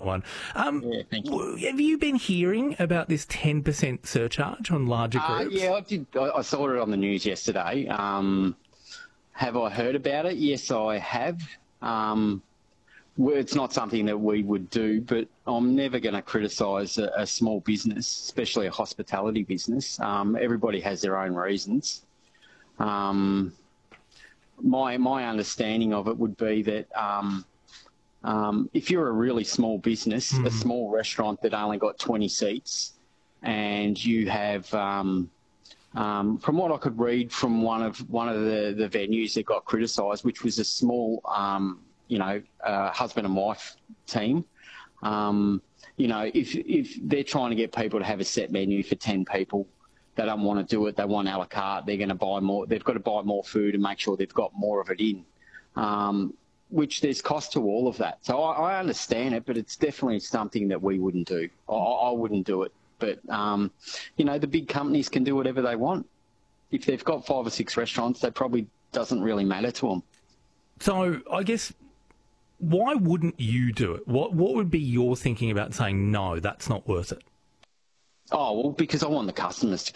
one. Yeah, thank you. Have you been hearing about this 10% surcharge on larger groups? Yeah, I did. I saw it on the news yesterday. Have I heard about it? Yes, I have. It's not something that we would do, but I'm never going to criticise a small business, especially a hospitality business. Everybody has their own reasons. My understanding of it would be that if you're a really small business, a small restaurant that only got 20 seats, and you have, from what I could read from one of the venues that got criticised, which was a small, husband and wife team. If they're trying to get people to have a set menu for 10 people, they don't want to do it. They want a la carte. They're going to buy more. They've got to buy more food and make sure they've got more of it in, which there's cost to all of that. So I understand it, but it's definitely something that we wouldn't do. I wouldn't do it. But, the big companies can do whatever they want. If they've got 5 or 6 restaurants, that probably doesn't really matter to them. So I guess, why wouldn't you do it? What would be your thinking about saying, no, that's not worth it? Oh, well, because I want the customers to